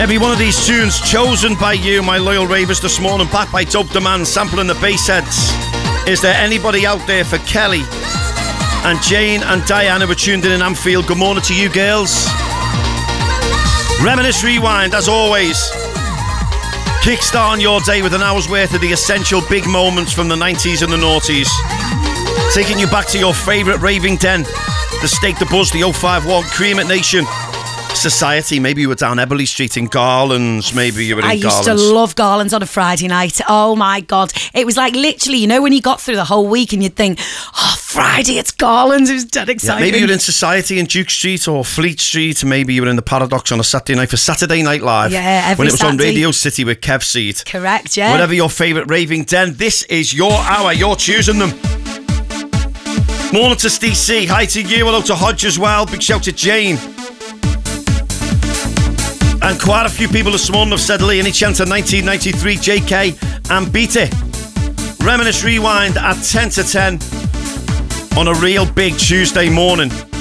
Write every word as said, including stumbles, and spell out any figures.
Every one of these tunes chosen by you, my loyal ravers, this morning, backed by Dope Demand, sampling the bass heads. Is there anybody out there for Kelly and Jane and Diana were tuned in in Anfield? Good morning to you, girls. Reminisce Rewind, as always. Kickstarting your day with an hour's worth of the essential big moments from the nineties and the noughties. Taking you back to your favourite raving den. The Stake the Buzz, the oh five one, Cream It Nation. Society, maybe you were down Eberly Street in Garlands, maybe you were in I Garlands. I used to love Garlands on a Friday night. Oh my God. It was like literally, you know, when you got through the whole week and you'd think, oh, Friday, it's Garlands. It was dead exciting. Yeah, maybe you were in Society in Duke Street or Fleet Street. Maybe you were in the Paradox on a Saturday night for Saturday Night Live. Yeah, every when it was Saturday. on Radio City with Kev Seed. Correct, yeah. Whatever your favourite raving den, this is your hour. You're choosing them. Morning to Steve C. Hi to you. Hello to Hodge as well. Big shout to Jane. And quite a few people this morning have said, Lee, any chance of nineteen ninety-three J K and Beat It? Reminisce Rewind at ten to ten on a real big Tuesday morning.